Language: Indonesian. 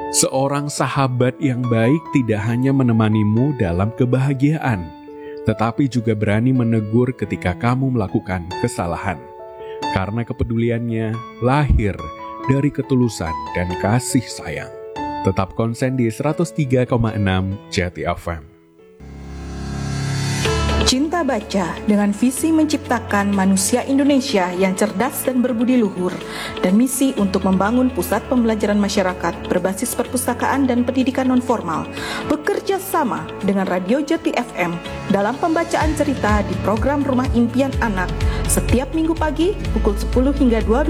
Seorang sahabat yang baik tidak hanya menemanimu dalam kebahagiaan, tetapi juga berani menegur ketika kamu melakukan kesalahan. Karena kepeduliannya lahir dari ketulusan dan kasih sayang. Tetap konsen di 103,6 Jati FM. Cinta Baca dengan visi menciptakan manusia Indonesia yang cerdas dan berbudi luhur dan misi untuk membangun pusat pembelajaran masyarakat berbasis perpustakaan dan pendidikan non-formal bekerja sama dengan Radio Jati FM dalam pembacaan cerita di program Rumah Impian Anak setiap minggu pagi pukul 10 hingga 12